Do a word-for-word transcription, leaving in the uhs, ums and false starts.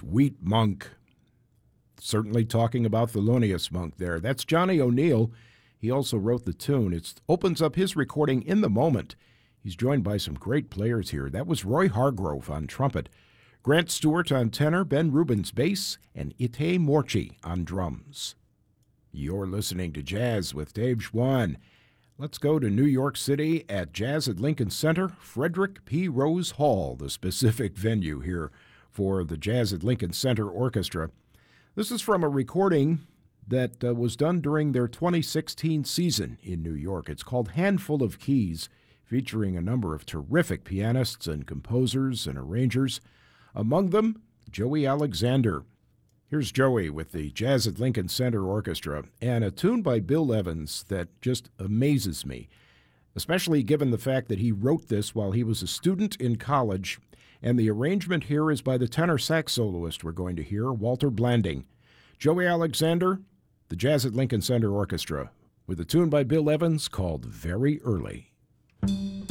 Sweet Monk. Certainly talking about Thelonious Monk there. That's Johnny O'Neill. He also wrote the tune. It opens up his recording In the Moment. He's joined by some great players here. That was Roy Hargrove on trumpet, Grant Stewart on tenor, Ben Rubens bass, and Ite Morchi on drums. You're listening to Jazz with Dave Schwann. Let's go to New York City at Jazz at Lincoln Center, Frederick P. Rose Hall, the specific venue here for the Jazz at Lincoln Center Orchestra. This is from a recording that uh, was done during their twenty sixteen season in New York. It's called Handful of Keys, featuring a number of terrific pianists and composers and arrangers, among them Joey Alexander. Here's Joey with the Jazz at Lincoln Center Orchestra, and a tune by Bill Evans that just amazes me, especially given the fact that he wrote this while he was a student in college. And the arrangement here is by the tenor sax soloist we're going to hear, Walter Blanding. Joey Alexander, the Jazz at Lincoln Center Orchestra, with a tune by Bill Evans called Very Early.